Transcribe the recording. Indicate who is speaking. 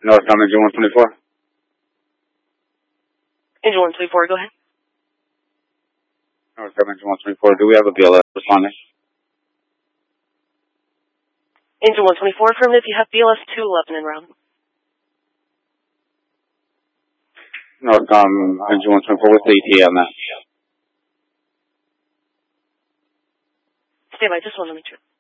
Speaker 1: Northcom Engine 124.
Speaker 2: Engine 124, go ahead.
Speaker 1: Northcom Engine 124, do we have a BLS responding?
Speaker 2: Engine 124, affirmative, you have BLS 211 en route.
Speaker 1: Northcom Engine 124, what's the ETA on that?
Speaker 2: Stand by, just one, let me check.